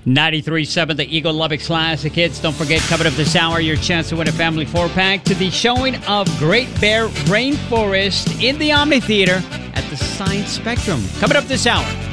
93.7 The Eagle Lubbock Classic Hits. Don't forget, coming up this hour, your chance to win a family 4-pack to the showing of Great Bear Rainforest in the Omni Theater at the Science Spectrum. Coming up this hour.